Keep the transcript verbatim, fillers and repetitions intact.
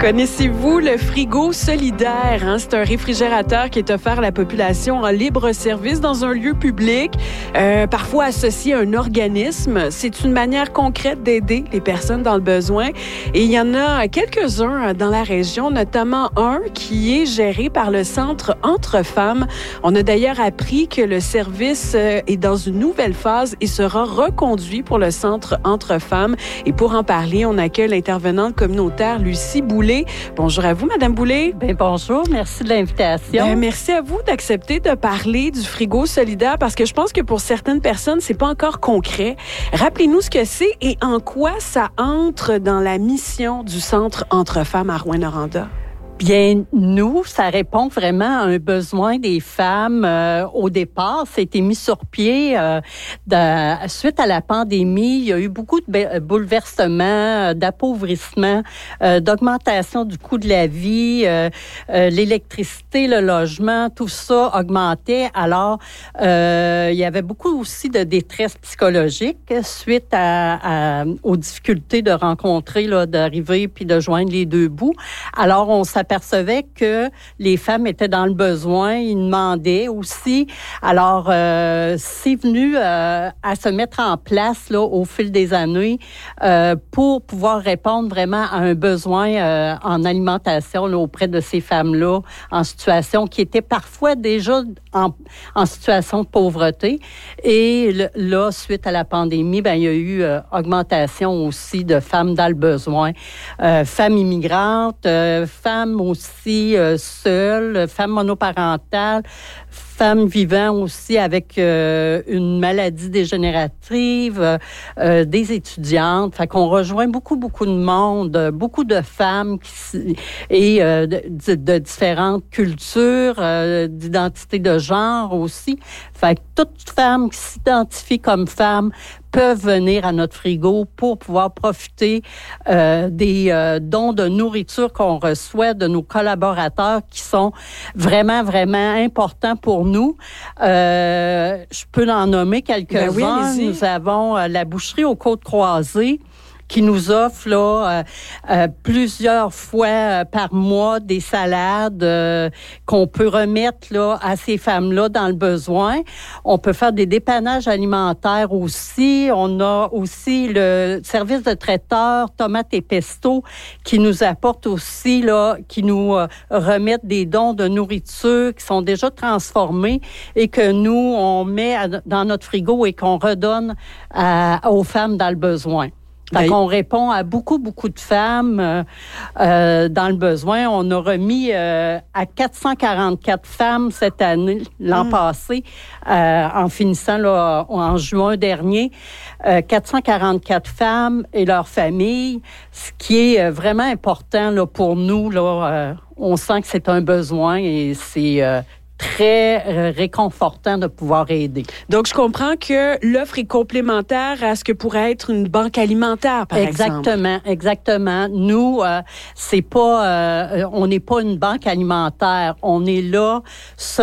Connaissez-vous le frigo solidaire? Hein? C'est un réfrigérateur qui est offert à la population en libre service dans un lieu public, euh, parfois associé à un organisme. C'est une manière concrète d'aider les personnes dans le besoin. Et il y en a quelques-uns dans la région, notamment un qui est géré par le Centre Entre Femmes. On a d'ailleurs appris que le service est dans une nouvelle phase et sera reconduit pour le Centre Entre Femmes. Et pour en parler, on accueille l'intervenante communautaire Lucie Boulay. Bonjour à vous, Madame Boulay. Bien, bonjour, merci de l'invitation. Ben, merci à vous d'accepter de parler du frigo solidaire parce que je pense que pour certaines personnes, c'est pas encore concret. Rappelez-nous ce que c'est et en quoi ça entre dans la mission du Centre Entre Femmes à Rouyn-Noranda. Bien, nous, ça répond vraiment à un besoin des femmes. Euh, au départ, ça a été mis sur pied euh, de, suite à la pandémie. Il y a eu beaucoup de bouleversements, d'appauvrissement, euh, d'augmentation du coût de la vie, euh, euh, l'électricité, le logement, tout ça augmentait. Alors, euh, il y avait beaucoup aussi de détresse psychologique suite à, à, aux difficultés de rencontrer, là, d'arriver puis de joindre les deux bouts. Alors, on s'apercevait que les femmes étaient dans le besoin, ils demandaient aussi. Alors, euh, c'est venu euh, à se mettre en place là au fil des années euh, pour pouvoir répondre vraiment à un besoin euh, en alimentation là, auprès de ces femmes-là en situation qui étaient parfois déjà en, en situation de pauvreté. Et le, là, suite à la pandémie, ben il y a eu euh, augmentation aussi de femmes dans le besoin, euh, femmes immigrantes, euh, femmes aussi euh, seules, femmes monoparentales, femmes vivant aussi avec euh, une maladie dégénérative, euh, des étudiantes. Fait qu'on rejoint beaucoup, beaucoup de monde, beaucoup de femmes qui, et euh, de, de différentes cultures, euh, d'identité de genre aussi. Fait que toute femme qui s'identifie comme femme peuvent venir à notre frigo pour pouvoir profiter euh, des euh, dons de nourriture qu'on reçoit de nos collaborateurs qui sont vraiment, vraiment importants pour nous. Euh, je peux en nommer quelques-uns. Ben oui, nous avons euh, la boucherie aux Côtes-Croisées qui nous offre là euh, euh, plusieurs fois euh, par mois des salades euh, qu'on peut remettre là à ces femmes-là dans le besoin. On peut faire des dépannages alimentaires aussi. On a aussi le service de traiteur tomates et pesto qui nous apporte aussi là, qui nous euh, remettent des dons de nourriture qui sont déjà transformés et que nous on met à, dans notre frigo et qu'on redonne à, aux femmes dans le besoin. Fait qu'on répond à beaucoup, beaucoup de femmes euh, euh, dans le besoin. On a remis euh, à quatre cent quarante-quatre femmes cette année, l'an mmh. passé, euh, en finissant là, en juin dernier, euh, quatre cent quarante-quatre femmes et leurs familles, ce qui est vraiment important là, pour nous. Là, euh, on sent que c'est un besoin et c'est... Euh, très réconfortant de pouvoir aider. Donc, je comprends que l'offre est complémentaire à ce que pourrait être une banque alimentaire, par exactement, exemple. Exactement, exactement. Nous, euh, c'est pas, euh, on n'est pas une banque alimentaire. On est là